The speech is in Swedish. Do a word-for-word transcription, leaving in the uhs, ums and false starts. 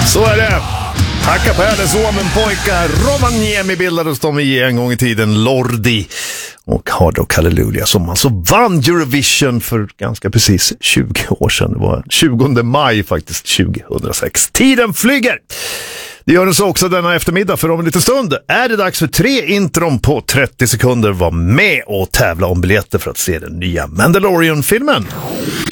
Så är det. Tacka på henne, Suomen pojkar. Rovaniemi bildades de i en gång i tiden, Lordi och Hard Rock Hallelujah, som alltså vann Eurovision för ganska precis tjugo år sedan. Det var tjugonde maj faktiskt tjugohundrasex. Tiden flyger! Det gör den så också denna eftermiddag, för om en liten stund är det dags för tre intron på trettio sekunder. Var med och tävla om biljetter för att se den nya Mandalorian-filmen.